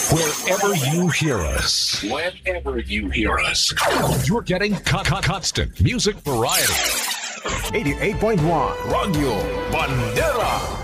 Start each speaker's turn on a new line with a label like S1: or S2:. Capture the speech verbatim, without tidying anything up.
S1: Wherever you hear us, whenever you hear us, you're getting con- con- constant music variety.
S2: eighty-eight point one Radio Bandera